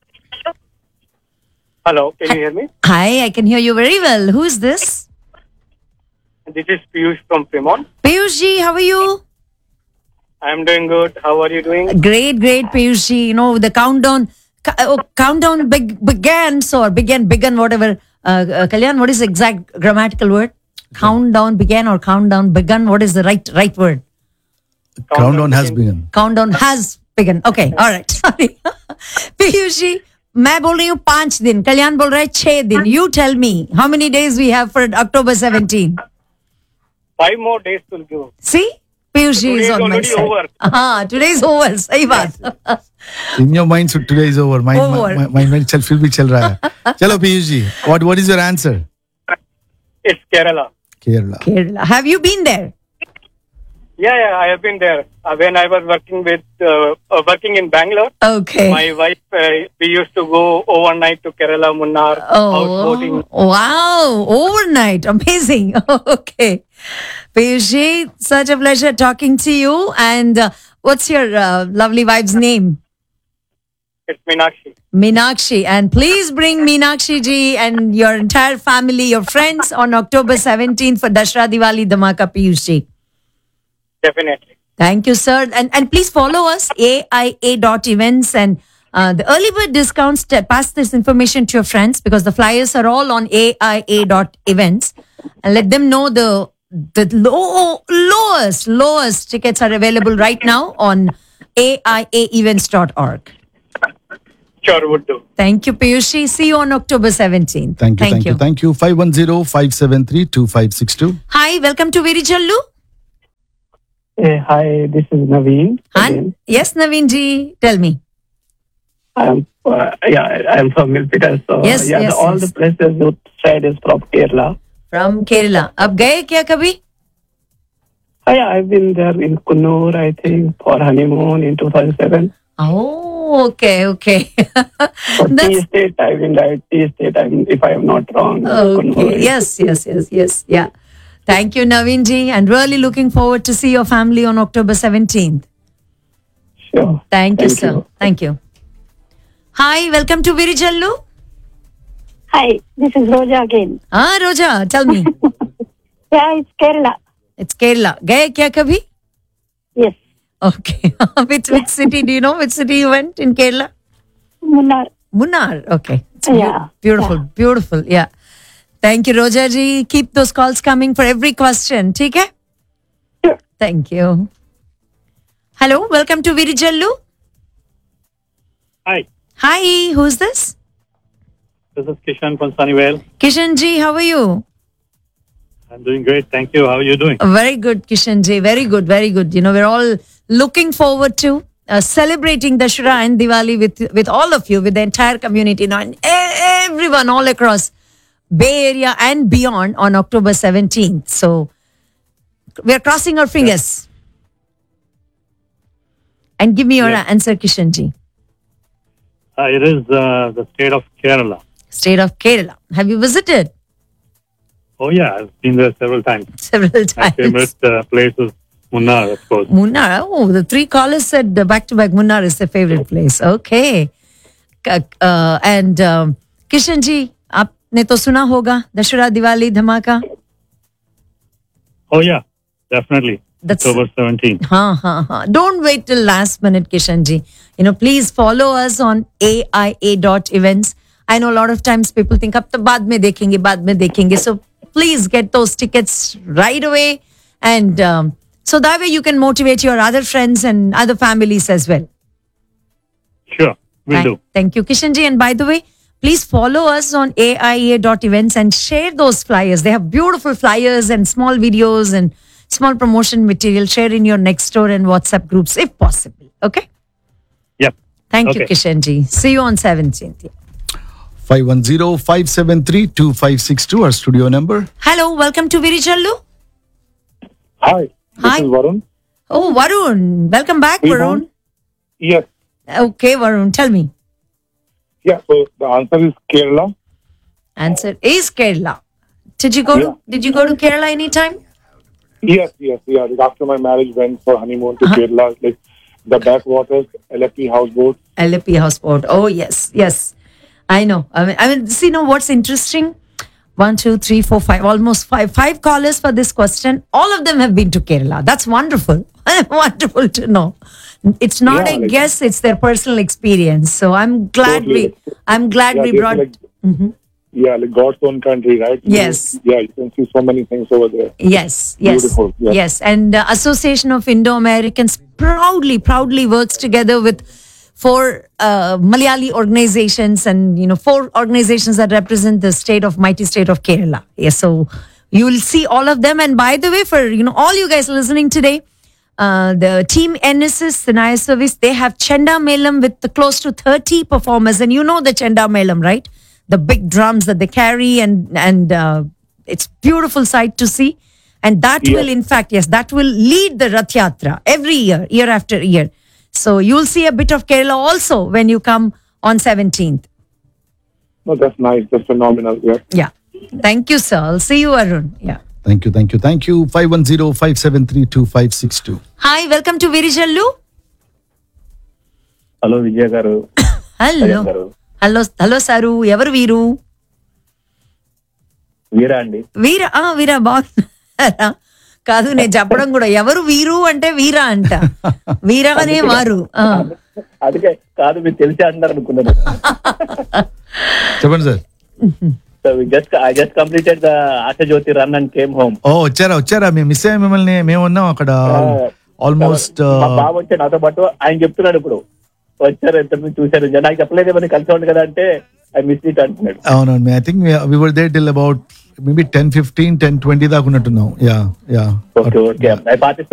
Hello, can you hear me? Hi, I can hear you very well. Who is this? This is Piyush from Fremont. Piyush ji, how are you? I'm doing good. How are you doing? Great, great, Piyush ji. You know, the countdown, ca- oh, countdown beg- began, so, or began, began, whatever. Uh, uh, Kalyan, what is the exact grammatical word? Countdown began or countdown begun? What is the right right word? Countdown has begun. Countdown has begun. Okay, all right. Sorry. Piyush ji, मैं बोल रही हूँ पांच दिन, कल्याण बोल रहा है छह दिन. You tell me how many days we have for October seventeenth. Five more days to go. See, Piyush ji Today is is on my already side. over. हाँ, today's over. सही बात. In your mind, so today is over. Mine, Over. my, my, mind self will be chal raha hai. Chalo, Piyush ji, what, what is your answer? It's Kerala. Kerala. Kerala. Have you been there? Yeah, yeah, I have been there. Uh, when I was working with, uh, uh, working in Bangalore. Okay. My wife, uh, we used to go overnight to Kerala, Munnar, houseboating. Oh, wow. Overnight. Amazing. Okay. Piyushi, such a pleasure talking to you. And uh, what's your uh, lovely wife's name? It's Meenakshi. Meenakshi. And please bring Meenakshi ji and your entire family, your friends on October seventeenth for Dashra Diwali Dhamaka, Piyushi. Definitely. Thank you, sir. And and please follow us, A I A dot events, and uh, the early bird discounts. T- pass this information to your friends because the flyers are all on A I A dot events, and let them know the the low, lowest lowest tickets are available right now on A I A events dot org. Sure, would do. Thank you, Piyushi. See you on October seventeenth. Thank you, thank, you. Thank you. five one zero, five seven three, two five six two. Hi, welcome to Virijallu. Hey, hi, this is Naveen. And yes, Naveen ji, tell me. I'm uh, yeah, I'm from Milpitas. So Yes, yeah, yes, the, all yes. the places you said is from Kerala. From Kerala. Ab gaye kya kabhi? Oh, yeah, I've been there in Kunnur, I think, for honeymoon in two thousand seven. Oh, okay, okay. For Tea State, I've been there. Tea State, I'm, if I am not wrong. Okay. Yes, yes, yes, yes. Yeah. Thank you, Naveen ji, and really looking forward to see your family on October seventeenth. Sure. Thank you, Thank sir. you. Thank you. Hi, welcome to Virijallu. Hi, this is Roja again. Ah, Roja, tell me. Yeah, it's Kerala. It's Kerala. Gaye kya kabhi? Yes. Okay. which, which city do you know? Which city you went in Kerala? Munnar. Munnar. Okay. It's Yeah, Beautiful, yeah. beautiful. Yeah. Thank you, Roja ji. Keep those calls coming for every question. ठीक है? Sure. Thank you. Hello, welcome to Virijallu. Hi, Hi, who's this? this is Kishan from Sunnyvale. Kishan ji, how are you? I'm doing great. Thank you. How are you doing? Very good, Kishan ji. Very good, very good. You know, we're all looking forward to uh, celebrating Dashra and Diwali with with all of you, with the entire community, you know, and e- everyone all across Bay Area and beyond on October seventeenth. So we're crossing our fingers. And give me your Yeah. answer, Kishan ji. Uh, it is uh, the state of Kerala. State of Kerala. Have you visited Oh, yeah. I've been there several times. several My times? favorite uh, place is Munnar, of course. Munnar. Oh, the three callers said back to back Munnar is their favorite place. Okay. K- Uh, and um, Kishan ji, आपने तो सुना होगा दशहरा दिवाली धमाका. Oh, yeah. Definitely. That's- October seventeenth. हाँ हाँ हाँ. Don't wait till last minute, Kishan ji. You know, please follow us on A I A dot events. I know a lot of times people think अब तो बाद में देखेंगे, बाद में देखेंगे. So please get those tickets right away, and um, so that way you can motivate your other friends and other families as well. Sure. Will Thank, do. thank you, Kishan ji. And by the way, please follow us on A I A dot events and share those flyers. They have beautiful flyers and small videos and small promotion material. Share in your next door and WhatsApp groups if possible. Okay? Yep. Thank you, Okay. Kishan ji. See you on seventeenth. five one zero, five seven three, two five six two, our studio number. Hello, welcome to Virijallu. Hi, this Hi. is Varun. Oh, Varun. Welcome back, Varun. Yes. Okay, Varun, tell me. Yeah, so the answer is Kerala. Answer is Kerala. Did you go to Did you go to Kerala anytime? Yes, yes, yeah. Like after my marriage, went for honeymoon to Kerala, like the backwaters, L F P houseboat. L F P houseboat. Oh, yes, yes. I know. I mean, I mean, see, you know what's interesting? One, two, three, four, five, almost five, five callers for this question. All of them have been to Kerala. That's wonderful. Wonderful to know. It's not Yeah, a like- guess; it's their personal experience. So I'm glad Totally. we, I'm glad Yeah, we they brought. feel like- Yeah, like God's own country, right? Yes. Yeah, you can see so many things over there. Yes, yes, Beautiful, yes. yes. And uh, Association of Indo-Americans proudly, proudly works together with four uh, Malayali organizations and, you know, four organizations that represent the state of, mighty state of Kerala. Yes, so you will see all of them. And by the way, for, you know, all you guys listening today, uh, the Team N S S, the Naya Service, they have Chenda Melam with the close to thirty performers. And you know the Chenda Melam, right? The big drums that they carry, and and uh, it's beautiful sight to see. And that Yeah. will, in fact, yes, that will lead the Rath Yatra every year, year after year. So you'll see a bit of Kerala also when you come on seventeenth. No, that's nice. That's phenomenal. Yeah. Yeah. Thank you, sir. I'll see you, Arun. Yeah. Thank you, thank you, thank you. five one zero, five seven three, two five six two. Hi, welcome to Virijallu. Hello విజయ గారు. Hello. Hello, hello, Saru. Evaru Veeru? వీరా అండి. వీర ఆ వీర బాగున్నారా? కాదు నేను చెప్పడం కూడా ఎవరు వీరు అంటే వీరా అంట. వీరా అనే వారు. ఆ. అందుకే కాదు మీరు తెలిసి అంటారు అనుకున్నాను. చెప్పండి sir. So we just I just completed the Asha Jyoti run and came home. ఓ వచ్చారా వచ్చారా మేము మిస్ అయ్యా మిమ్మల్ని. మేము ఉన్నాం అక్కడ ఆల్మోస్ట్. మా బాబు వచ్చి నాతో పాటు ఆయన చెప్తున్నాడు ఇప్పుడు వచ్చారు ఎంత చూశారు నాకు చెప్పలేదేమని కలిసి ఉంది కదా అంటే ఐ మిస్ ఇట్ అంటున్నాడు. అవునవును. I think we were there till about maybe ten fifteen ten twenty దాకా ఉన్నట్టున్నాం. Yeah yeah okay okay I participate